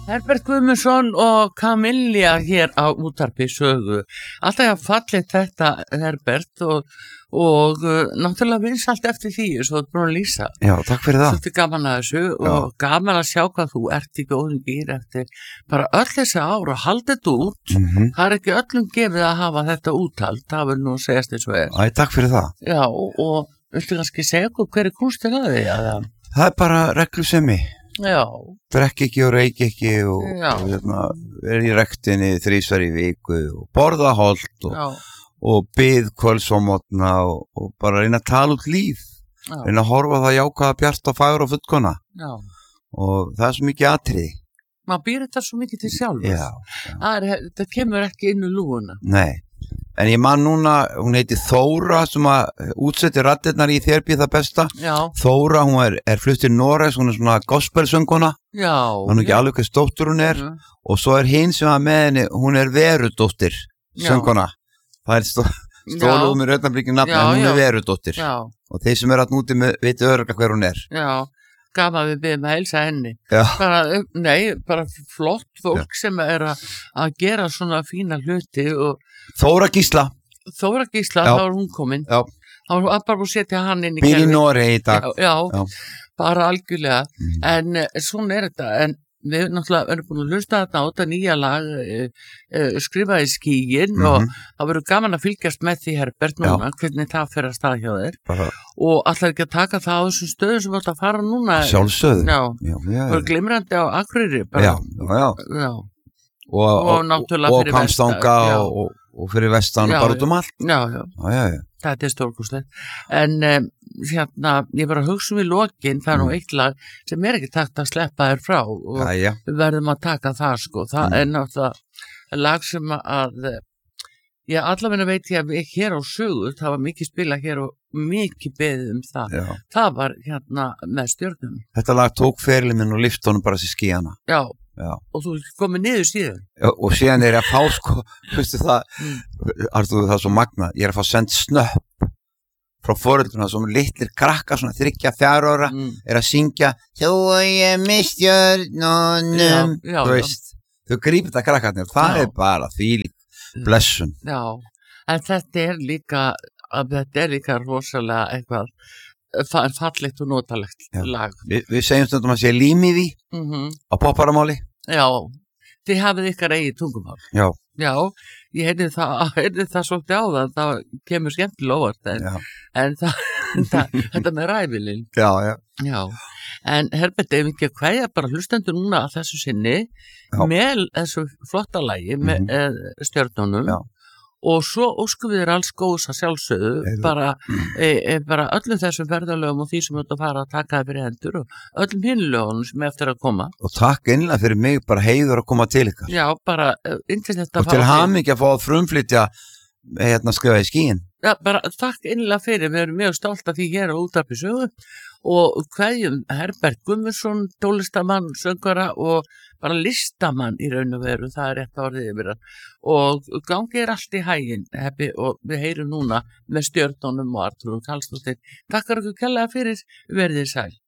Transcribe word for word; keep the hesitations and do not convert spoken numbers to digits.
Herbert Guðmundsson og Camilla hér á útvarpi sögu. Alltaf að fallið þetta Herbert og, og uh, náttúrulega vinsælt eftir því svo þú búin að lýsa. Já, takk fyrir það. Þetta er gaman að þessu Já. Og gaman að sjá hvað þú ert í góðum gýr eftir bara öll þessi ár og halda þetta út. Mm-hmm. Það er ekki öllum gefið að hafa þetta úthald, það vil nú segjast eins og er. Æ, takk fyrir það. Já, og, og viltu kannski segja okkur hver er kúnstin að því? Að... Það er bara reglusemi. Já. Drekk ekki og reik ekki og, og hérna, er í rektinni þrísvar í viku og borða holt og, og bið kvölds og mótna og, og bara reyna að tala út líf. Já. Reyna að horfa það jákvæða bjart og fagur og fullkona. Já. Og það er svo mikið atriði. Maður býr þetta svo mikið til sjálfur. Já. já. Það, er, það kemur ekki inn í lúguna. Nei. En ég man núna, hún heiti Þóra sem að útsetti raddirnar í Þér býð það besta. Já. Þóra, hún er, er flutt til Noregs, hún er svona gospelsönguna. Já. Hún er ekki alveg hvað stóttur hún er. Já. Og svo er hinn sem að með henni, hún er Verudóttir, sönguna. Það er stó, stóluð með rauðnablikið nafn, en hún er Verudóttir. Já. Og þeir sem er að núti með, veitu örga hver hún er. Já. Gaman við byrjum að heilsa henni. Bara, nei, bara flott fólk Já. Sem er að, að gera svona fína hluti og Þóra Gísla Þóra Gísla, Já. Þá er hún komin Já. Þá var bara búið að setja hann inn í Býr í Noregi í dag Já, já, já. Bara algjörlega mm. En svona er þetta En við náttúrulega erum búin að hlusta þetta á þetta nýja lag e, e, skrifaði skíin mm-hmm. og það verður gaman að fylgjast með því Herbert núna, já. Hvernig það fer að stað hjá þér Bara. Og allar ekki að taka það á þessum stöðum sem átt að fara núna Sjálfsögðu Já, það er glimrandi á Akureyri bara. Já, já, já. já. Og, og, og náttúrulega fyrir vestan og Kamstanga og, og fyrir vestan og bara út um allt Já, já, já, já, já. Þetta er stórkostlegt En um, hérna, ég bara hugsa um í lokin það er nú eitt lag sem er ekki takt að sleppa þér frá og já, já. Við verðum að taka það sko það mm. er náttúrulega lag sem að já, allavega veit ég að við hér á sögu það var mikið spila hér og mikið beðið um það já. Það var hérna með Stjörnum Þetta lag tók ferilinn minn og lyfti honum bara sér skíana Já Já. Og þú komið niður síðan Já, og síðan er ég að fá sko veistu það, mm. Artur, það er svo magna ég er að fá send snöpp frá foreldruna sem litlir krakka svona þriggja fjár ára mm. er að syngja þú og ég með stjörnunum þú veist, þau grípið þetta krakkarnir það já. Er bara þvílík blessun Já, en þetta er líka þetta er líka rosalega eitthvað fallegt og notalegt já. Lag Vi, Við segjum stundum að sé límið í mm-hmm. á popparamáli Já, þið hafið ykkar eigið tungumál Já Já, ég heyrði það, heyrði það svolítið á það það kemur skemmtilega óvart en, en það, það, þetta með ræfilinn Já, já Já, en Herbert, ef ekki að kveðja bara hlustendur núna að þessu sinni já. Með þessu flotta lagi með mm-hmm. Stjörnunum Já Og svo óskum við þér alls góðs að sjálfsögðu bara, e, e, bara öllum þessum ferðalögum og því sem þú ert að fara að taka það fyrir hendur og öllum hinlögunum sem er eftir að koma. Og takk einlega fyrir mig, bara heiður að koma til ykkar. Já, bara yndislegt að og til hamingju að fá að frumflytja hérna skrifa í skíin. Já, bara takk einlega fyrir, við erum mjög stolt af því hér á útvarpi sögu og kveðjum Herbert Guðmundsson, tónlistamann, söngvara og bara listamann í raun og veru, það er rétt orðið yfir hann og gangi er allt í hæginn heppi, og við heyrum núna með Stjörnunum og Artur og Karlsdóttir. Takkar okkur kærlega fyrir, verðið sæl.